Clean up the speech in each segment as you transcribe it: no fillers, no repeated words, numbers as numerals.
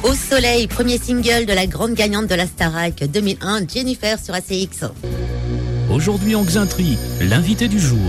Au soleil, premier single de la grande gagnante de la Starac 2001, Jennifer sur ACX. Aujourd'hui en Xainterie, l'invité du jour.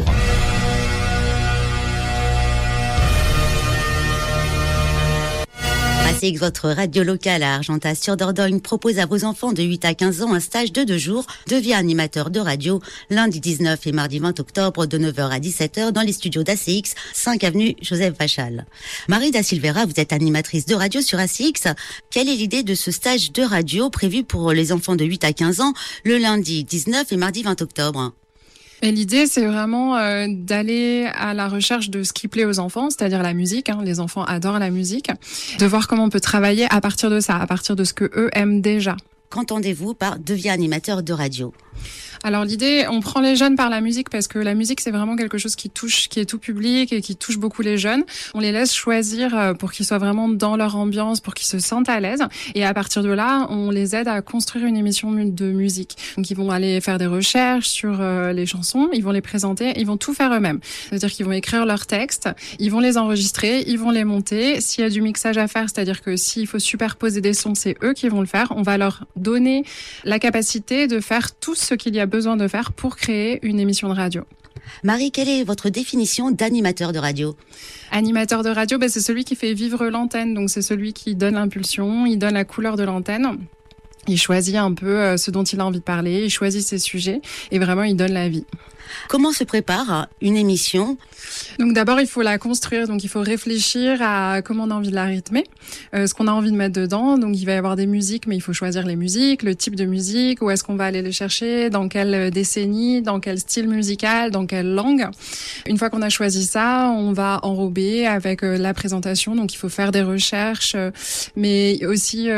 ACX, votre radio locale à Argentat-sur-Dordogne, propose à vos enfants de 8 à 15 ans un stage de 2 jours. Deviens animateur de radio lundi 19 et mardi 20 octobre de 9h à 17h dans les studios d'ACX, 5 avenue Joseph Vachal. Marie Da Silveira, vous êtes animatrice de radio sur ACX. Quelle est l'idée de ce stage de radio prévu pour les enfants de 8 à 15 ans le lundi 19 et mardi 20 octobre? Et l'idée, c'est vraiment d'aller à la recherche de ce qui plaît aux enfants, c'est-à-dire la musique. Les enfants adorent la musique. De voir comment on peut travailler à partir de ça, à partir de ce que eux aiment déjà. Qu'entendez-vous par deviens animateur de radio? Alors l'idée, on prend les jeunes par la musique parce que la musique, c'est vraiment quelque chose qui est tout public et qui touche beaucoup les jeunes. On les laisse choisir pour qu'ils soient vraiment dans leur ambiance, pour qu'ils se sentent à l'aise. Et à partir de là, on les aide à construire une émission de musique. Donc ils vont aller faire des recherches sur les chansons, ils vont les présenter, ils vont tout faire eux-mêmes. C'est-à-dire qu'ils vont écrire leurs textes, ils vont les enregistrer, ils vont les monter. S'il y a du mixage à faire, c'est-à-dire que s'il faut superposer des sons, c'est eux qui vont le faire. On va leur donner la capacité de faire tout ce qu'il y a besoin de faire pour créer une émission de radio. Marie, quelle est votre définition d'animateur de radio? Animateur de radio, c'est celui qui fait vivre l'antenne, donc c'est celui qui donne l'impulsion, il donne la couleur de l'antenne. Il choisit un peu ce dont il a envie de parler, il choisit ses sujets et vraiment il donne la vie. Comment se prépare une émission? Donc d'abord, il faut la construire. Donc il faut réfléchir à comment on a envie de la rythmer, ce qu'on a envie de mettre dedans. Donc il va y avoir des musiques, mais il faut choisir les musiques, le type de musique, où est-ce qu'on va aller les chercher, dans quelle décennie, dans quel style musical, dans quelle langue. Une fois qu'on a choisi ça, on va enrober avec la présentation. Donc il faut faire des recherches, mais aussi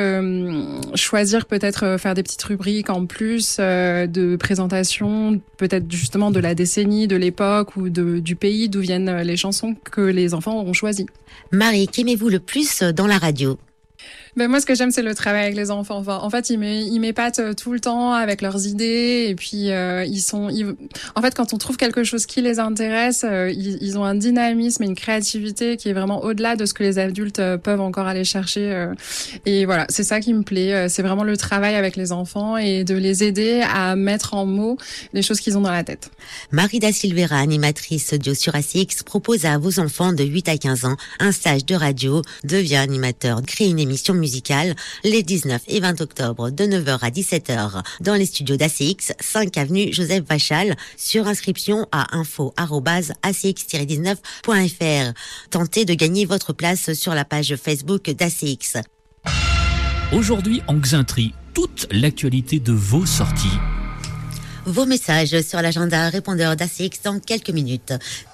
choisir peut-être faire des petites rubriques en plus de présentation, peut-être justement de la décennie, de l'époque ou du pays d'où viennent les chansons que les enfants auront choisies. Marie, qu'aimez-vous le plus dans la radio? Moi, ce que j'aime, c'est le travail avec les enfants. Enfin, en fait, ils m'épatent tout le temps avec leurs idées. Et puis, en fait, quand on trouve quelque chose qui les intéresse, ils ont un dynamisme et une créativité qui est vraiment au-delà de ce que les adultes peuvent encore aller chercher. Et voilà, c'est ça qui me plaît. C'est vraiment le travail avec les enfants et de les aider à mettre en mots les choses qu'ils ont dans la tête. Marie Da Silveira, animatrice audio sur ACX, propose à vos enfants de 8 à 15 ans un stage de radio. Deviens animateur, crée une émission musicale les 19 et 20 octobre de 9h à 17h dans les studios d'ACX, 5 avenue Joseph Vachal, sur inscription à info@acx-19.fr. Tentez de gagner votre place sur la page Facebook d'ACX. Aujourd'hui en Xainterie, toute l'actualité de vos sorties. Vos messages sur l'agenda répondeur d'ACX dans quelques minutes.